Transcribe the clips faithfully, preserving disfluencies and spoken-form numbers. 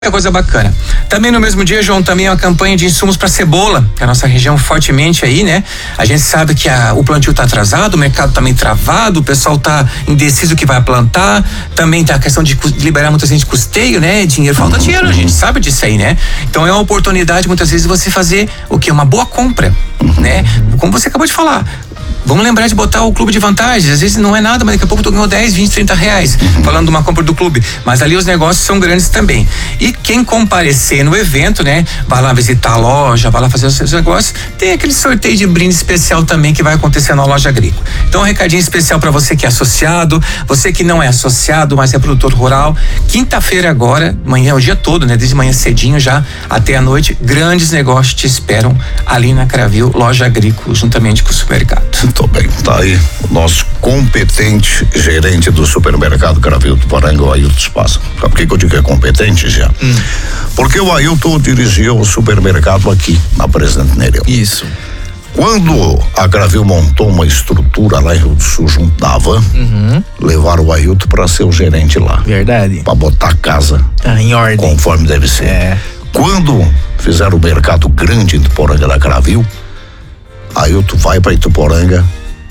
É coisa bacana. Também no mesmo dia, João, também é uma campanha de insumos para cebola, que a nossa região fortemente aí, né? A gente sabe que a, o plantio tá atrasado, o mercado tá meio travado, o pessoal tá indeciso o que vai plantar, também tá a questão de liberar muita gente de custeio, né? Dinheiro, falta dinheiro, a gente sabe disso aí, né? Então é uma oportunidade muitas vezes você fazer o quê? Uma boa compra, né? Como você acabou de falar. Vamos lembrar de botar o clube de vantagens. Às vezes não é nada, mas daqui a pouco tu ganhou dez, vinte, trinta reais. Uhum. Falando de uma compra do clube. Mas ali os negócios são grandes também. E quem comparecer no evento, né? Vai lá visitar a loja, vai lá fazer os seus negócios. Tem aquele sorteio de brinde especial também que vai acontecer na loja agrícola. Então um recadinho especial para você que é associado, você que não é associado, mas é produtor rural. Quinta-feira agora, amanhã, o dia todo, né? Desde manhã cedinho já até a noite, grandes negócios te esperam ali na Cravil, loja agrícola, juntamente com o supermercado. Muito bem, tá aí o nosso competente gerente do supermercado Cravil do Poranga, o Ailton Spassa. Sabe por que, que eu digo que é competente, já? Hum. Porque o Ailton dirigia o supermercado aqui na Presidente Nereu. Isso. Quando a Cravil montou uma estrutura lá em Rio do Sul, juntava, uhum. levaram o Ailton para ser o gerente lá. Verdade. Para botar a casa ah, em ordem. Conforme deve ser. É. Quando fizeram o mercado grande em Poranga da Cravil, aí tu vai para Ituporanga,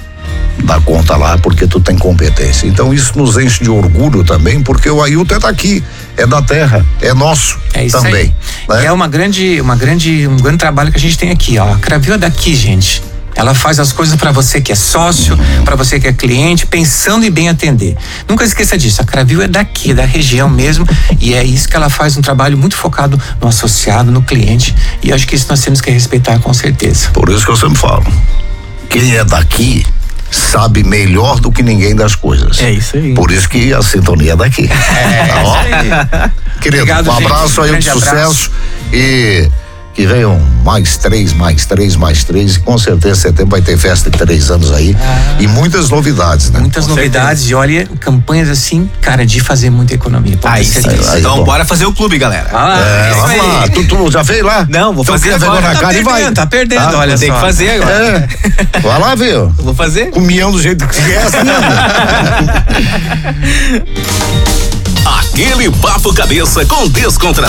dá conta lá porque tu tem competência. Então isso nos enche de orgulho também, porque o Ailton é daqui, é da terra, é nosso é isso também. Aí. Né? É uma grande, uma grande, um grande trabalho que a gente tem aqui, ó. A Cravil é daqui, gente. Ela faz as coisas para você que é sócio, uhum. para você que é cliente, pensando em bem atender. Nunca esqueça disso, a Cravil é daqui, da região mesmo, e é isso que ela faz, um trabalho muito focado no associado, no cliente, e acho que isso nós temos que respeitar com certeza. Por isso que eu sempre falo, quem é daqui sabe melhor do que ninguém das coisas. É isso aí. Por isso que a sintonia é daqui. É, tá ó. Isso Querido, obrigado, um abraço aí, um sucesso abraço. E que venham mais três, mais três, mais três, e com certeza setembro vai ter festa de três anos aí, ah, e muitas novidades, né? Muitas com novidades certeza. E olha, campanhas assim, cara, de fazer muita economia. Ah, isso, isso. Então bom. Bora fazer o clube, galera. Ah, é, vamos lá, tu, tu já fez lá? Não, vou então, fazer agora. Na tá cara perdendo, e vai. Tá perdendo, ah, olha tem só. que fazer agora. É. Vai lá, viu? Vou fazer. Com mião do jeito que você é, assim, Aquele papo cabeça com descontração.